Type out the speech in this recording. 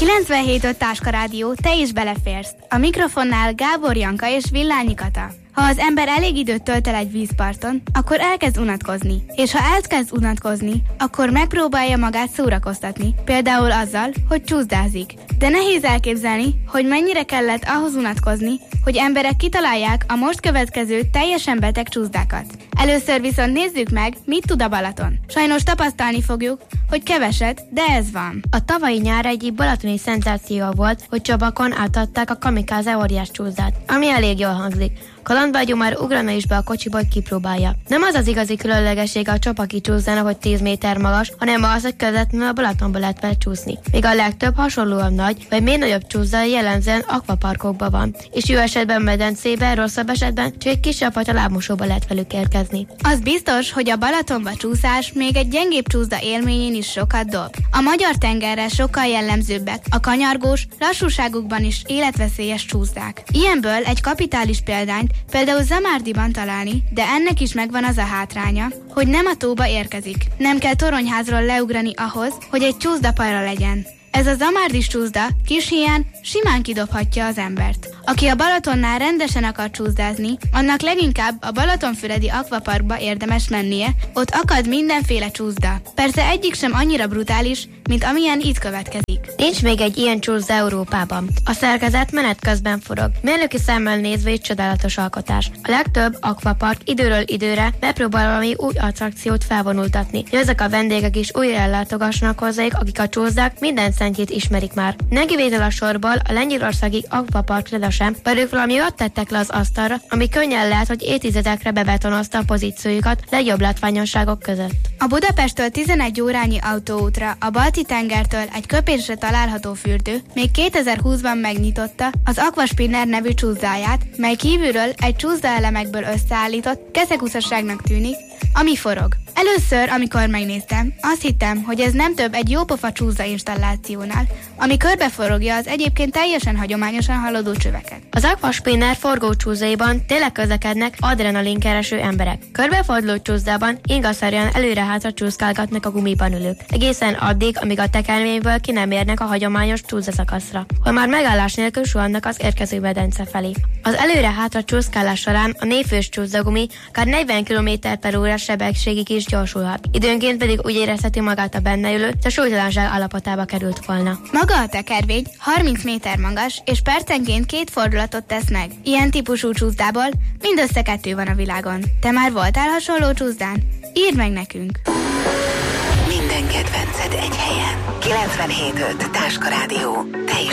97.5 Táska Rádió, te is beleférsz. A mikrofonnál Gábor Janka és Villányi Kata. Ha az ember elég időt tölt el egy vízparton, akkor elkezd unatkozni. És ha elkezd unatkozni, akkor megpróbálja magát szórakoztatni. Például azzal, hogy csúszdázik. De nehéz elképzelni, hogy mennyire kellett ahhoz unatkozni, hogy emberek kitalálják a most következő teljesen beteg csúszdákat. Először viszont nézzük meg, mit tud a Balaton. Sajnos tapasztalni fogjuk, hogy keveset, de ez van. A tavalyi nyár egyik balatoni szenzáció volt, hogy Csabakon átadták a kamikáze óriás csúszdát, ami elég jól hangzik. Kalandvágyó már ugrana is be a kocsiba, hogy kipróbálja. Nem az az igazi különlegessége a csapaki csúszdának, hogy 10 méter magas, hanem az, hogy közvetlenül a Balatonba lehet vele csúszni. Míg a legtöbb hasonlóan nagy, vagy még nagyobb csúszda jellemzően akvaparkokban van, és jó esetben medencében, rosszabb esetben csak egy kisebb fajta lábmosóba lehet velük érkezni. Az biztos, hogy a Balatonba csúszás még egy gyengébb csúszda élményén is sokat dob. A magyar tengerre sokkal jellemzőbbek a kanyargós, lassúságukban is életveszélyes csúszdák. Ilyenből egy kapitális példányt például Zamárdiban találni, de ennek is megvan az a hátránya, hogy nem a tóba érkezik. Nem kell toronyházról leugrani ahhoz, hogy egy csúszdapajra legyen. Ez a zamárdis csúszda kis híján simán kidobhatja az embert. Aki a Balatonnál rendesen akar csúszdázni, annak leginkább a Balatonfüredi akvaparkba érdemes mennie, ott akad mindenféle csúszda. Persze egyik sem annyira brutális, mint amilyen itt következik. Nincs még egy ilyen csúszda Európában. A szerkezet menet közben forog. Mérnöki szemmel nézve is csodálatos alkotás. A legtöbb akvapark időről időre megpróbál valami új attrakciót felvonultatni, hogy ezek a vendégek is újra ellátogassanak hozzájuk, akik a csúszdák minden szentjét ismerik már. Nem kivétel a sorból a lengyelországi akvapark sem, pedig valami ott tettek le az asztalra, ami könnyen lehet, hogy évtizedekre bebetonozta a pozíciójukat legjobb látványosságok között. A Budapesttől 11 órányi autóútra, a Balti-tengertől egy köpésre található fürdő még 2020-ban megnyitotta az Aquaspinner nevű csúszdáját, mely kívülről egy csúszdaelemekből összeállított keszeguszasságnak tűnik, ami forog. Először, amikor megnéztem, azt hittem, hogy ez nem több egy jópofa csúszda installációnál, ami körbeforogja az egyébként teljesen hagyományosan haladó csöveket. Az Aquaspinner forgócsúszaiban tényleg közlekednek adrenalinkereső emberek. Körbeforduló csúszdában ingaszerűen előre-hátra csúszkálgatnak a gumiban ülők, egészen addig, amíg a tekervényből ki nem érnek a hagyományos csúszaszakaszra, hol már megállás nélkül suhannak az érkező medence felé. Az előre-hátra csúszkálás során a névfős csúszdagumi akár 40 km/h sebességig is gyorsulhat. Időnként pedig úgy érezheti magát a benne ülő, hogy a súlytalanság állapotába került volna. Maga a tekervény 30 méter magas, és percenként 2 fordulatot tesz meg. Ilyen típusú csúszdából mindössze 2 van a világon. Te már voltál hasonló csúszdán? Írd meg nekünk! Minden kedvenced egy helyen. 97.5 Táska Rádió. Te is